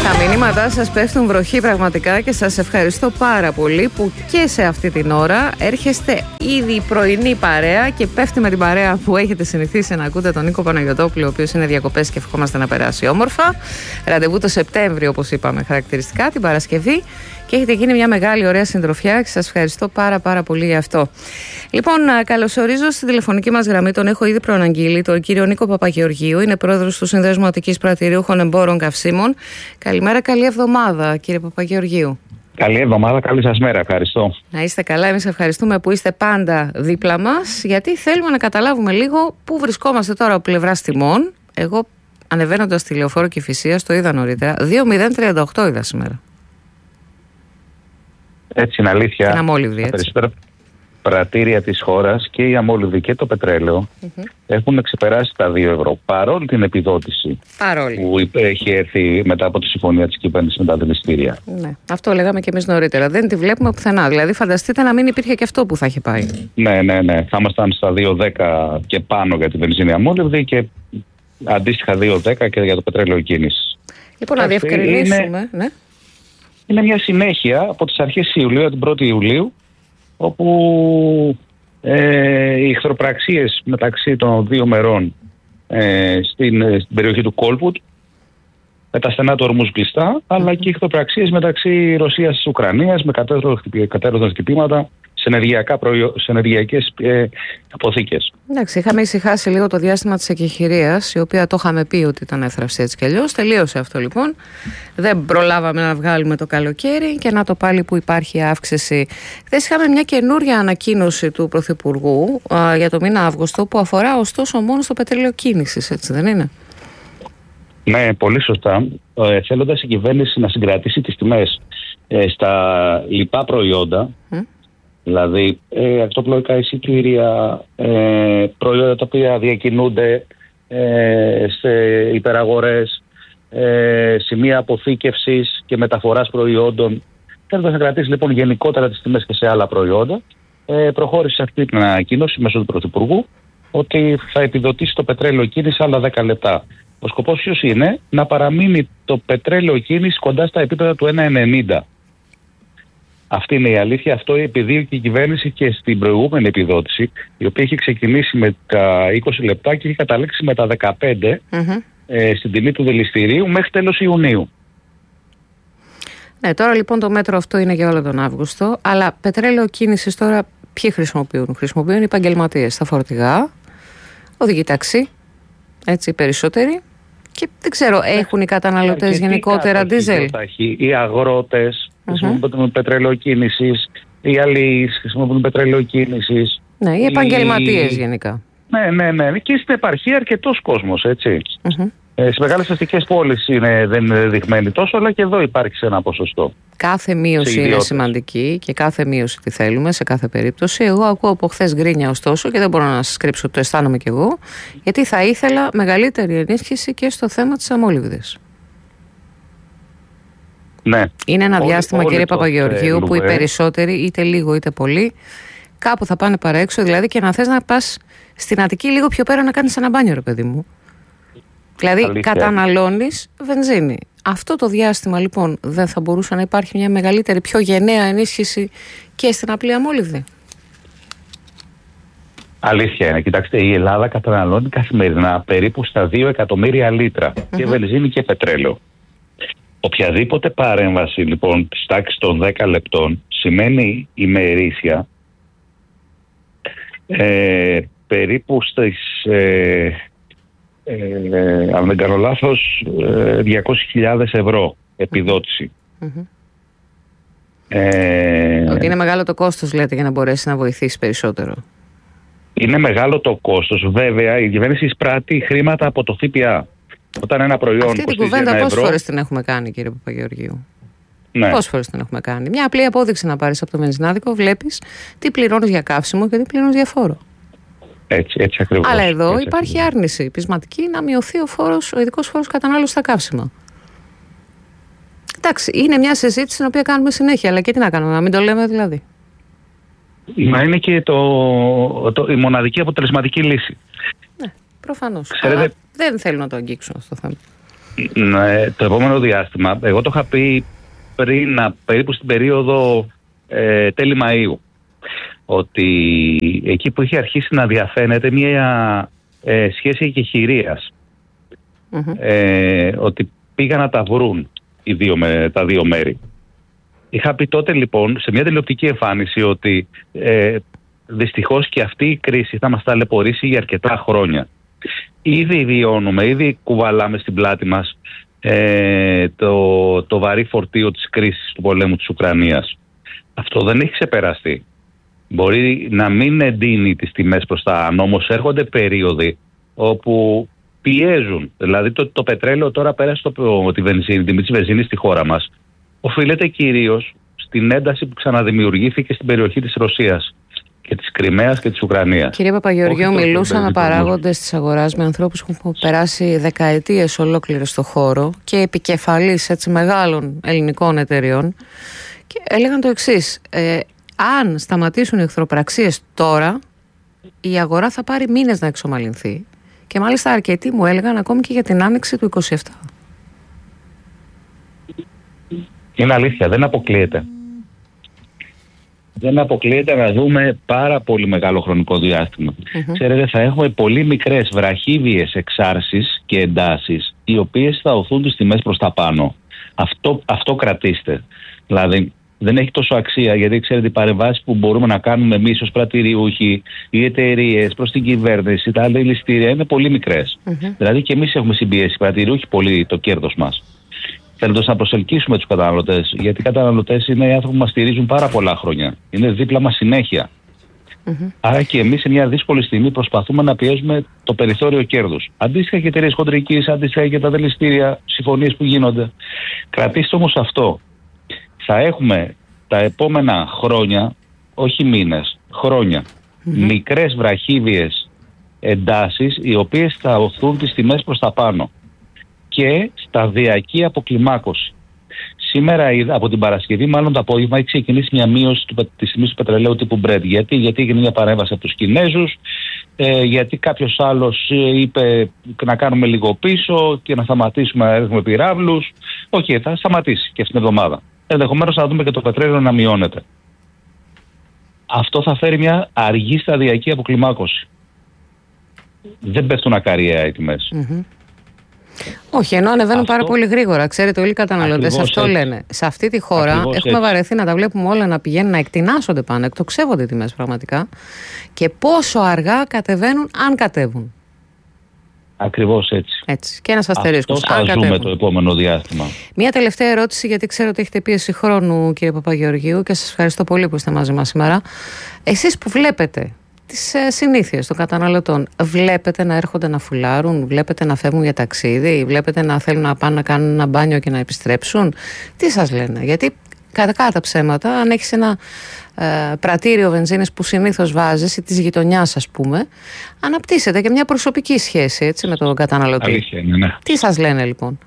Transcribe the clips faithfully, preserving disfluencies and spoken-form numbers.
Τα μηνύματά σας πέφτουν βροχή πραγματικά και σας ευχαριστώ πάρα πολύ που και σε αυτή την ώρα έρχεστε ήδη η πρωινή παρέα και πέφτει με την παρέα που έχετε συνηθίσει να ακούτε τον Νίκο Παναγιωτόπουλο, ο οποίος είναι διακοπές και ευχόμαστε να περάσει όμορφα. Ραντεβού το Σεπτέμβριο, όπως είπαμε χαρακτηριστικά, την Παρασκευή, και έχετε γίνει μια μεγάλη ωραία συντροφιά και σας ευχαριστώ πάρα πάρα πολύ για αυτό. Λοιπόν, καλωσορίζω στην τηλεφωνική μας γραμμή, τον έχω ήδη προαναγγείλει, τον κύριο Νίκο Παπαγεωργίου, είναι πρόεδρος του Συνδέσμου Αττικής Πρατηρίουχων Εμπόρων Καυσίμων. Καλημέρα, καλή εβδομάδα, κύριε Παπαγεωργίου. Καλή εβδομάδα, καλή σας μέρα, ευχαριστώ. Να είστε καλά, εμείς ευχαριστούμε που είστε πάντα δίπλα μας, γιατί θέλουμε να καταλάβουμε λίγο πού βρισκόμαστε τώρα από πλευράς τιμών. Εγώ, ανεβαίνοντας τη Λεωφόρο Κηφισίας, το είδα νωρίτερα, δύο μηδέν τριάντα οκτώ είδα σήμερα. Έτσι είναι αλήθεια. Είναι αμόλυβδη, έτσι. Περισσότερα πρατήρια της χώρας και η αμόλυβδη και το πετρέλαιο mm-hmm. έχουν ξεπεράσει τα δύο ευρώ, παρόλη την επιδότηση παρόλη. που έχει έρθει μετά από τη συμφωνία της κυβέρνησης με τα δηληστήρια. Ναι, αυτό λέγαμε και εμείς νωρίτερα. Δεν τη βλέπουμε πουθενά. Δηλαδή, φανταστείτε να μην υπήρχε και αυτό που θα είχε πάει. Ναι, ναι, ναι. Θα ήμασταν στα δύο δέκα και πάνω για τη βενζίνη αμόλυβδη και αντίστοιχα δύο δέκα και για το πετρέλαιο κίνησης. Λοιπόν, να διευκρινίσουμε. Είναι, ναι. είναι μια συνέχεια από τις αρχές Ιουλίου, την πρώτη Ιουλίου, όπου ε, οι εχθροπραξίες μεταξύ των δύο μερών ε, στην, στην περιοχή του Κόλπουτ, με τα στενά του ορμούς κλειστά, αλλά και οι εχθροπραξίες μεταξύ Ρωσίας και Ουκρανίας με κατέρωθεν χτυπήματα σε, προϊό, σε ενεργειακές ε, αποθήκες. Εντάξει, είχαμε ησυχάσει λίγο το διάστημα της εκεχηρίας, η οποία το είχαμε πει ότι ήταν έθραυστη έτσι κι αλλιώς. Τελείωσε αυτό λοιπόν. Δεν προλάβαμε να βγάλουμε το καλοκαίρι και να το πάλι που υπάρχει αύξηση. Χθες είχαμε μια καινούρια ανακοίνωση του Πρωθυπουργού α, για το μήνα Αύγουστο, που αφορά ωστόσο μόνο στο πετρέλαιο κίνησης, έτσι δεν είναι? Ναι, πολύ σωστά. Ε, θέλοντας η κυβέρνηση να συγκρατήσει τις τιμές ε, στα λοιπά προϊόντα, mm. δηλαδή ε, ακτοπλοϊκά εισιτήρια, ε, προϊόντα τα οποία διακινούνται ε, σε υπεραγορές, ε, σημεία αποθήκευσης και μεταφοράς προϊόντων. Θέλοντας να κρατήσει λοιπόν γενικότερα τις τιμές και σε άλλα προϊόντα, ε, προχώρησε αυτή την ανακοίνωση μέσω του Πρωθυπουργού ότι θα επιδοτήσει το πετρέλαιο κίνηση άλλα δέκα λεπτά. Ο σκοπός ποιος είναι? Να παραμείνει το πετρέλαιο κίνηση κοντά στα επίπεδα του ένα ενενήντα. Αυτή είναι η αλήθεια. Αυτό επειδή και η κυβέρνηση και στην προηγούμενη επιδότηση, η οποία έχει ξεκινήσει με τα είκοσι λεπτά και έχει καταλήξει με τα δεκαπέντε mm-hmm. ε, στην τιμή του δηληστηρίου μέχρι τέλος Ιουνίου. Ναι, τώρα λοιπόν το μέτρο αυτό είναι για όλο τον Αύγουστο, αλλά πετρέλαιο κίνησης τώρα ποιοι χρησιμοποιούν? Χρησιμοποιούν οι επαγγελματίες στα φορτηγά, οδηγοί ταξί, έτσι οι περισσότεροι, και δεν ξέρω, έχουν οι καταναλωτές γενικότερα ντίζελ? Οι αγρότες mm-hmm. χρησιμοποιούν πετρέλαιο κίνησης, οι αλλοίς χρησιμοποιούν πετρέλαιο κίνησης. Ναι, οι επαγγελματίες οι... γενικά. Ναι, ναι, ναι. Και στην επαρχία αρκετός κόσμος, έτσι. Mm-hmm. Ε, στις μεγάλες αστικές πόλεις είναι, δεν είναι δεδειγμένοι τόσο, αλλά και εδώ υπάρχει σε ένα ποσοστό. Κάθε μείωση είναι σημαντική και κάθε μείωση τη θέλουμε σε κάθε περίπτωση. Εγώ ακούω από χθες γκρίνια ωστόσο και δεν μπορώ να σας κρύψω, το αισθάνομαι κι εγώ, γιατί θα ήθελα μεγαλύτερη ενίσχυση και στο θέμα της αμόλυβδης. Ναι. Είναι ένα όλοι, διάστημα, όλοι κύριε Παπαγεωργίου, θέλουμε. Που οι περισσότεροι, είτε λίγο είτε πολύ, κάπου θα πάνε παραέξω, δηλαδή και να θες να πας στην Αττική λίγο πιο πέρα να κάνεις ένα μπάνιο, ρε παιδί μου. Δηλαδή αλήθεια. Καταναλώνεις βενζίνη. Αυτό το διάστημα λοιπόν δεν θα μπορούσε να υπάρχει μια μεγαλύτερη, πιο γενναία ενίσχυση και στην απλή αμόλυβδη? Αλήθεια είναι. Κοιτάξτε, η Ελλάδα καταναλώνει καθημερινά περίπου στα δύο εκατομμύρια λίτρα mm-hmm. και βενζίνη και πετρέλαιο. Οποιαδήποτε παρέμβαση λοιπόν της τάξης των δέκα λεπτών σημαίνει ημερήσια ε, περίπου στις... Ε, Ε, αν δεν κάνω λάθος, διακόσιες χιλιάδες ευρώ επιδότηση. Mm-hmm. Ε, Ότι είναι μεγάλο το κόστος, λέτε, για να μπορέσει να βοηθήσει περισσότερο. Είναι μεγάλο το κόστος. Βέβαια, η κυβέρνηση εισπράττει χρήματα από το ΦΠΑ. Όταν ένα προϊόν αυτή την κουβέντα πόσες φορές την έχουμε κάνει, κύριε Παπαγεωργίου? Ναι. Πόσες φορές την έχουμε κάνει? Μια απλή απόδειξη να πάρεις από το βενζινάδικο, βλέπεις τι πληρώνεις για καύσιμο και τι πληρώνεις για φόρο. Έτσι, έτσι ακριβώς. Αλλά εδώ έτσι υπάρχει ακριβώς. άρνηση πεισματική να μειωθεί ο, φόρος, ο ειδικός φόρος κατανάλωσης στα καύσιμα. Εντάξει, είναι μια συζήτηση την οποία κάνουμε συνέχεια, αλλά και τι να κάνουμε, να μην το λέμε δηλαδή. Μα είναι και το, το, η μοναδική αποτελεσματική λύση. Ναι, προφανώς. Ξέρετε... Αλλά δεν θέλουν να το αγγίξουν αυτό το θέμα. Ναι, το επόμενο διάστημα, εγώ το είχα πει πριν, περίπου στην περίοδο ε, τέλη Μαΐου, ότι εκεί που είχε αρχίσει να διαφαίνεται μια ε, σχέση εκεχηρίας, mm-hmm. ε, ότι πήγαν να τα βρουν οι δύο, με, τα δύο μέρη. Είχα πει τότε λοιπόν σε μια τηλεοπτική εμφάνιση ότι ε, δυστυχώς και αυτή η κρίση θα μας ταλαιπωρήσει για αρκετά χρόνια. Ήδη βιώνουμε, ήδη κουβαλάμε στην πλάτη μας ε, το, το βαρύ φορτίο της κρίσης του πολέμου της Ουκρανίας. Αυτό δεν έχει ξεπεραστεί. Μπορεί να μην εντείνει τις τιμές προς τα άνω, όμως έρχονται περίοδοι όπου πιέζουν. Δηλαδή το, το πετρέλαιο τώρα πέρασε το, τη βενζίνη, τιμή της βενζίνης στη χώρα μας. Οφείλεται κυρίως στην ένταση που ξαναδημιουργήθηκε στην περιοχή της Ρωσίας και της Κριμαίας και της Ουκρανίας. Κύριε Παπαγεωργίου, μιλούσα με παράγοντες της αγοράς, με ανθρώπους που έχουν περάσει δεκαετίες ολόκληρες στο χώρο και επικεφαλής έτσι μεγάλων ελληνικών εταιριών και έλεγαν το εξής. Ε, αν σταματήσουν οι εχθροπραξίες τώρα, η αγορά θα πάρει μήνες να εξομαλυνθεί. Και μάλιστα αρκετοί μου έλεγαν ακόμη και για την άνοιξη του είκοσι επτά. Είναι αλήθεια, δεν αποκλείεται. Δεν αποκλείεται να δούμε πάρα πολύ μεγάλο χρονικό διάστημα. Mm-hmm. Ξέρετε, θα έχουμε πολύ μικρές βραχύβιες εξάρσεις και εντάσεις, οι οποίες θα οθούν τις τιμές προς τα πάνω. Αυτό, αυτό κρατήστε. Δηλαδή, δεν έχει τόσο αξία, γιατί ξέρετε, οι παρεμβάσεις που μπορούμε να κάνουμε εμείς ως πρατηριούχοι, οι εταιρείες προς την κυβέρνηση, τα άλλα ληστήρια είναι πολύ μικρές. Mm-hmm. Δηλαδή, και εμείς έχουμε συμπιέσει οι πρατηριούχοι πολύ το κέρδος μας. Θέλοντας να προσελκύσουμε τους καταναλωτές, γιατί οι καταναλωτές είναι οι άνθρωποι που μας στηρίζουν πάρα πολλά χρόνια. Είναι δίπλα μας συνέχεια. Mm-hmm. Άρα και εμείς σε μια δύσκολη στιγμή προσπαθούμε να πιέζουμε το περιθώριο κέρδους. Αντίστοιχα και εταιρείες χοντρικής, αντίστοιχα και τα δελιστήρια, συμφωνίες που γίνονται. Κρατήστε όμως αυτό. Θα έχουμε τα επόμενα χρόνια, όχι μήνες, χρόνια, mm-hmm. μικρές βραχύβιες εντάσεις, οι οποίες θα οθούν τις τιμές προς τα πάνω. Και σταδιακή αποκλιμάκωση. Σήμερα, από την Παρασκευή, μάλλον το απόγευμα, έχει ξεκινήσει μια μείωση της τιμής του πετρελαίου τύπου Brent. Γιατί, γιατί έγινε μια παρέμβαση από τους Κινέζους, ε, γιατί κάποιος άλλος είπε να κάνουμε λίγο πίσω και να σταματήσουμε να έχουμε πυράβλους. Όχι, okay, θα σταματήσει και αυτήν την εβδομάδα. Ενδεχομένως να δούμε και το πετρέλαιο να μειώνεται. Αυτό θα φέρει μια αργή σταδιακή αποκλιμάκωση. Δεν πέφτουν ακαριαία οι τιμές. Mm-hmm. Όχι, ενώ ανεβαίνουν αυτό, πάρα πολύ γρήγορα. Ξέρετε, όλοι οι καταναλωτές αυτό έτσι λένε. Σε αυτή τη χώρα ακριβώς έχουμε έτσι βαρεθεί να τα βλέπουμε όλα να πηγαίνουν, να εκτινάσσονται πάνω, εκτοξεύονται οι τιμές πραγματικά. Και πόσο αργά κατεβαίνουν, αν κατέβουν. Ακριβώς έτσι. έτσι. Και ένας αστερίσκος. Αυτό θα αν ζούμε κατέβουν. Το επόμενο διάστημα. Μία τελευταία ερώτηση, γιατί ξέρω ότι έχετε πίεση χρόνου, κύριε Παπαγεωργίου, και σας ευχαριστώ πολύ που είστε μαζί μας σήμερα. Εσείς που βλέπετε τις ε, συνήθειες των καταναλωτών, βλέπετε να έρχονται να φουλάρουν, βλέπετε να φεύγουν για ταξίδι, βλέπετε να θέλουν να πάνε να κάνουν ένα μπάνιο και να επιστρέψουν? Τι σας λένε? Γιατί κατά τα ψέματα, αν έχεις ένα ε, πρατήριο βενζίνης που συνήθως βάζεις ή της γειτονιάς, ας πούμε, αναπτύσσεται και μια προσωπική σχέση, έτσι, με τον καταναλωτή. Αλήθεια είναι, ναι. Τι σας λένε λοιπόν?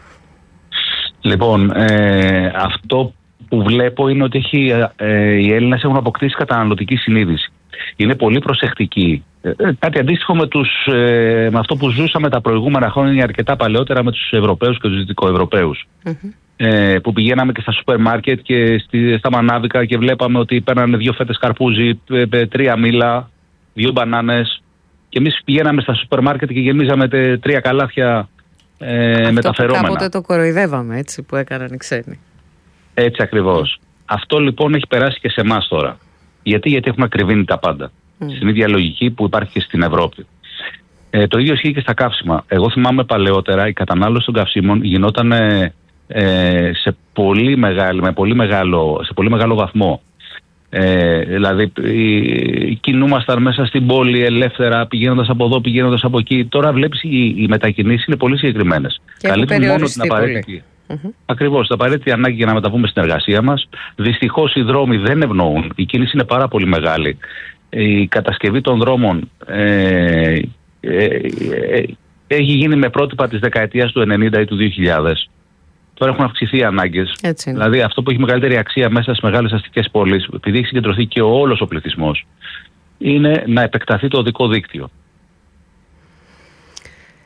Λοιπόν, ε, αυτό που βλέπω είναι ότι έχει, ε, οι Έλληνες έχουν αποκτήσει καταναλωτική συνείδηση. Είναι πολύ προσεκτικοί. Ε, κάτι αντίστοιχο με, τους, ε, με αυτό που ζούσαμε τα προηγούμενα χρόνια, αρκετά παλαιότερα, με τους Ευρωπαίους και τους Δυτικοευρωπαίους. Mm-hmm. Ε, που πηγαίναμε και στα σούπερ μάρκετ και στη, στα μανάδικα και βλέπαμε ότι παίρνανε δύο φέτες καρπούζι, τρία μήλα, δύο μπανάνες. Και εμείς πηγαίναμε στα σούπερ μάρκετ και γεμίζαμε τε, τρία καλάθια ε, μεταφερόμενα. Αυτό κάποτε το κοροϊδεύαμε, έτσι, που έκαναν οι ξένοι. Έτσι ακριβώς. Mm. Αυτό λοιπόν έχει περάσει και σε εμάς τώρα. Γιατί, γιατί έχουμε ακριβήνει τα πάντα. Mm. Στην ίδια λογική που υπάρχει και στην Ευρώπη. Ε, το ίδιο ισχύει και στα καύσιμα. Εγώ θυμάμαι παλαιότερα η κατανάλωση των καυσίμων γινόταν ε, ε, σε, πολύ μεγάλη, με πολύ μεγάλο, σε πολύ μεγάλο βαθμό. Ε, δηλαδή ε, κινούμασταν μέσα στην πόλη ελεύθερα, πηγαίνοντας από εδώ, πηγαίνοντας από εκεί. Τώρα βλέπεις οι, οι μετακινήσεις είναι πολύ συγκεκριμένες. Καλύπτουν μόνο την απαραίτητη. Mm-hmm. Ακριβώς, την απαραίτητη ανάγκη για να μεταβούμε στην εργασία μας. Δυστυχώς οι δρόμοι δεν ευνοούν. Η κίνηση είναι πάρα πολύ μεγάλη. Η κατασκευή των δρόμων ε, ε, ε, ε, έχει γίνει με πρότυπα της δεκαετίας του ενενήντα ή του δύο χιλιάδες. Τώρα έχουν αυξηθεί οι ανάγκες. Δηλαδή αυτό που έχει μεγαλύτερη αξία μέσα στις μεγάλες αστικές πόλεις, επειδή έχει συγκεντρωθεί και όλος ο πληθυσμός, είναι να επεκταθεί το οδικό δίκτυο.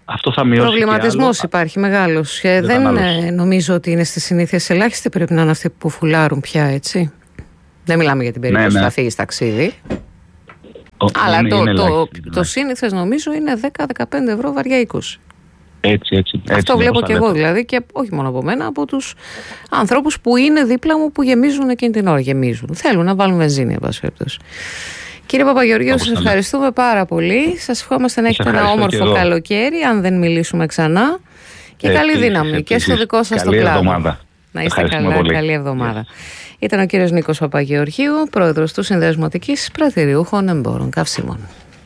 αυτό θα μειώσει. Προβληματισμός υπάρχει μεγάλος. Και δεν δεν νομίζω ότι είναι στις συνήθειες. Ελάχιστοι πρέπει να είναι αυτοί που φουλάρουν πια, έτσι. Δεν μιλάμε για την περίπτωση ναι, ναι. που θα φύγει ταξίδι. Ο, Αλλά είναι, το, είναι το, ελάχιστη, το, το σύνηθες νομίζω είναι δέκα με δεκαπέντε ευρώ, βαριά είκοσι. Έτσι, έτσι, έτσι. Αυτό βλέπω και εγώ δηλαδή, και όχι μόνο από μένα, από τους ανθρώπους που είναι δίπλα μου που γεμίζουν εκείνη την ώρα. Γεμίζουν. Θέλουν να βάλουν βενζίνη, εν πάση περιπτώσει. Κύριε Παπαγεωργίου, σας ευχαριστούμε πάρα πολύ. Σας ευχόμαστε να έχετε ένα όμορφο καλοκαίρι, αν δεν μιλήσουμε ξανά. Και επίσης, καλή δύναμη επίσης, και στο δικό σας το κλάδο. Εβδομάδα. Να είστε καλά, πολύ. Καλή εβδομάδα. Yes. Ήταν ο κύριος Νίκος Παπαγεωργίου, πρόεδρος του Συνδέσμου Αττικής Πρατηριούχων Εμπόρων Καυσίμων.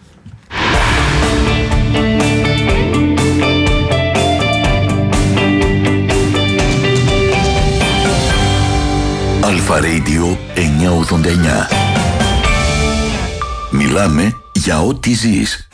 Αλφα Radio εννιακόσια ογδόντα εννιά. Μιλάμε για ό,τι ζεις.